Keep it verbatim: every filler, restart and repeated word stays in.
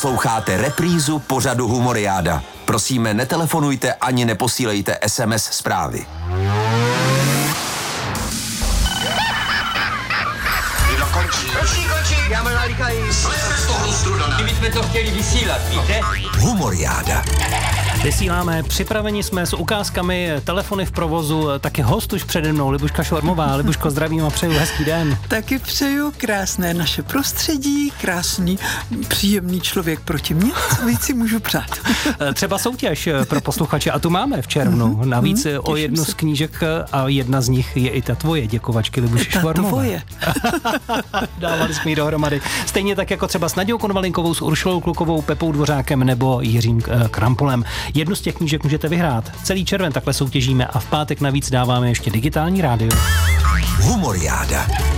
Posloucháte reprízu pořadu Humoriáda. Prosíme, netelefonujte ani neposílejte es em es zprávy. Jídlo končí. Končí, končí. Já mám nalíkají. Slezte z toho strudana. My jsme to chtěli vysílat, víte? Humoriáda. Vysíláme, připraveni jsme s ukázkami, telefony v provozu, taky host už přede mnou, Libuška Švormová. Libuško, zdravím a přeju hezký den. Taky přeju krásné naše prostředí, krásný, příjemný člověk proti mně, co víc si můžu přát. Třeba soutěž pro posluchače a tu máme v červnu. Navíc mm, o jednu se. z knížek a jedna z nich je i ta tvoje, děkovačky Libuši Švormové. Tvoje. Dávali jsme ji dohromady. Stejně tak jako třeba s Nadějou Konvalinkovou, s Uršulou Klukovou, Pepou Dvořákem nebo Jiřím Krampolem. Jednu z těch knížek můžete vyhrát. Celý červen takhle soutěžíme a v pátek navíc dáváme ještě digitální rádio. Humoriáda.